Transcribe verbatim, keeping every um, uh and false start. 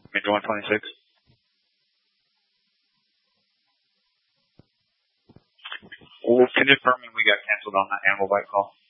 Major one twenty-six. Well, confirming we got canceled on that animal bite call.